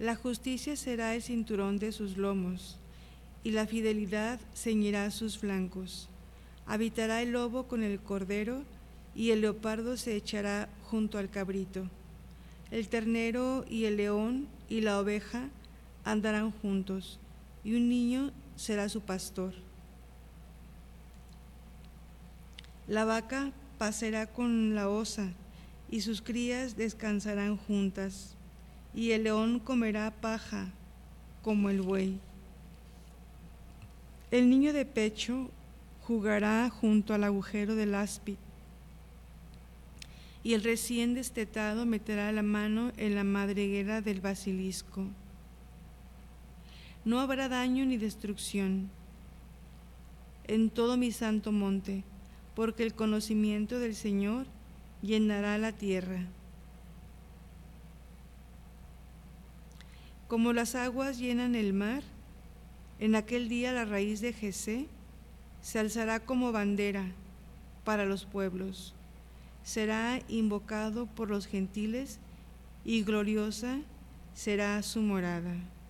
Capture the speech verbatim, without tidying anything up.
La justicia será el cinturón de sus lomos, y la fidelidad ceñirá sus flancos. Habitará el lobo con el cordero, y el leopardo se echará junto al cabrito. El ternero y el león y la oveja andarán juntos, y un niño será su pastor. La vaca pasará con la osa, y sus crías descansarán juntas, y el león comerá paja como el buey. El niño de pecho jugará junto al agujero del áspid, y el recién destetado meterá la mano en la madriguera del basilisco. No habrá daño ni destrucción en todo mi santo monte, porque el conocimiento del Señor llenará la tierra. Como las aguas llenan el mar, en aquel día la raíz de Jesé se alzará como bandera para los pueblos. Será invocado por los gentiles y gloriosa será su morada.